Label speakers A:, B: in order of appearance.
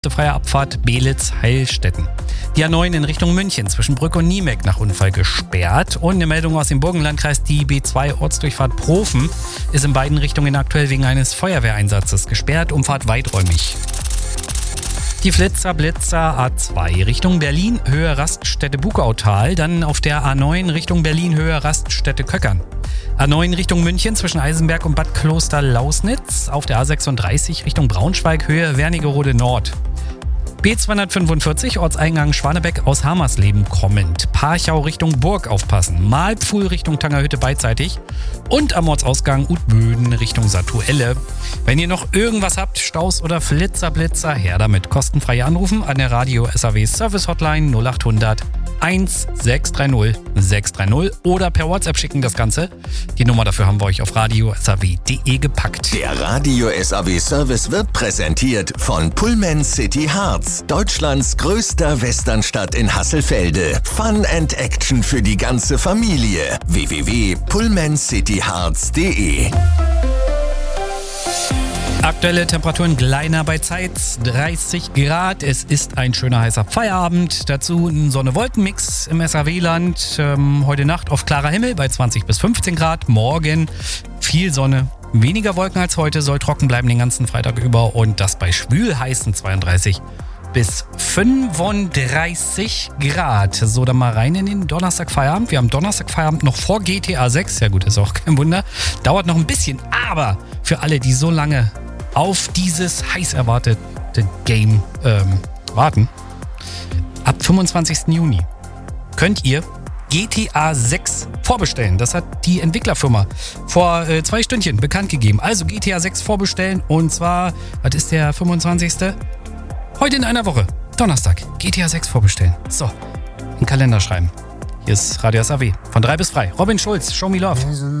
A: Freie Abfahrt Belitz-Heilstätten. Die A9 in Richtung München zwischen Brück und Niemek nach Unfall gesperrt. Und eine Meldung aus dem Burgenlandkreis, die B2 Ortsdurchfahrt Profen ist in beiden Richtungen aktuell wegen eines Feuerwehreinsatzes gesperrt, Umfahrt weiträumig. Die Flitzer-Blitzer A2 Richtung Berlin, Höhe Raststätte Bukautal, dann auf der A9 Richtung Berlin, Höhe Raststätte Köckern. A9 Richtung München zwischen Eisenberg und Bad Kloster-Lausnitz, auf der A36 Richtung Braunschweig, Höhe Wernigerode Nord. B245 Ortseingang Schwanebeck aus Hamersleben kommend. Parchau Richtung Burg aufpassen. Malpfuhl Richtung Tangerhütte beidseitig. Und am Ortsausgang Utböden Richtung Satuelle. Wenn ihr noch irgendwas habt, Staus oder Flitzer, her damit. Kostenfrei anrufen an der Radio SAW Service Hotline 0800 1630 630 oder per WhatsApp schicken das Ganze. Die Nummer dafür haben wir euch auf radiosaw.de gepackt.
B: Der Radio SAW Service wird präsentiert von Pullman City Harz, Deutschlands größter Westernstadt in Hasselfelde. Fun and Action für die ganze Familie. www.pullmancityharz.de.
A: Aktuelle Temperaturen kleiner bei Zeitz, 30 Grad. Es ist ein schöner heißer Feierabend. Dazu ein Sonne-Wolken-Mix im SAW-Land. Heute Nacht auf klarer Himmel bei 20 bis 15 Grad. Morgen viel Sonne, weniger Wolken als heute. Soll trocken bleiben den ganzen Freitag über. Und das bei schwül heißen 32 bis 35 Grad. So, dann mal rein in den Donnerstag-Feierabend. Wir haben Donnerstag-Feierabend noch vor GTA 6. Ja gut, ist auch kein Wunder. Dauert noch ein bisschen, aber für alle, die so lange auf dieses heiß erwartete Game warten, ab 25. Juni könnt ihr GTA 6 vorbestellen. Das hat die Entwicklerfirma vor 2 Stündchen bekannt gegeben. Also GTA 6 vorbestellen und zwar, was ist der 25.? Heute in einer Woche, Donnerstag, GTA 6 vorbestellen. So, in den Kalender schreiben. Hier ist Radio SAW. Von 3 bis frei. Robin Schulz, Show Me Love.